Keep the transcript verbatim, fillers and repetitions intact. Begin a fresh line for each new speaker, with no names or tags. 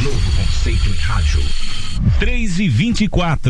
Novo conceito em rádio.
três e vinte e quatro.